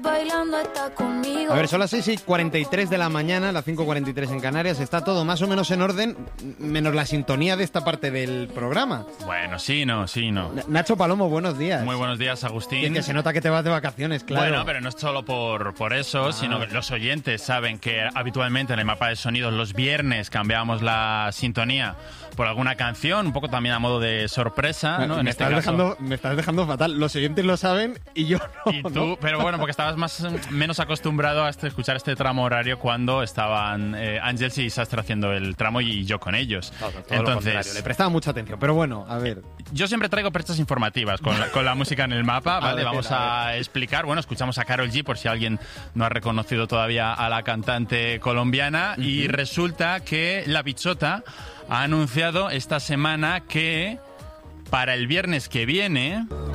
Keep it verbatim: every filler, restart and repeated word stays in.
bailando está conmigo. A ver, son las seis y cuarenta y tres de la mañana, las cinco cuarenta y tres en Canarias. Está todo más o menos en orden, menos la sintonía de esta parte del programa. Bueno, sí, no, sí, no. Nacho Palomo, buenos días. Muy buenos días, Agustín. Y que se nota que te vas de vacaciones, claro. Bueno, pero no es solo por, por eso, ah. sino que los oyentes saben que habitualmente en el mapa de sonidos los viernes cambiamos la sintonía por alguna canción, un poco también a modo de sorpresa, ¿no? Me, en me, este estás caso. dejando, me estás dejando fatal. Los oyentes lo saben y yo no. Y tú, ¿no? pero bueno, porque estabas más menos acostumbrado a este, escuchar este tramo horario cuando estaban eh, Ángels y Sastre haciendo el tramo y yo con ellos. No, todo Entonces, le prestaba mucha atención, pero bueno, a ver. Yo siempre traigo prestas informativas con la, con la música en el mapa, ¿vale? A ver, Vamos a, a explicar. Bueno, escuchamos a Karol G por si alguien no ha reconocido todavía a la cantante colombiana. Uh-huh. Y resulta que La Bichota ha anunciado esta semana que para el viernes que viene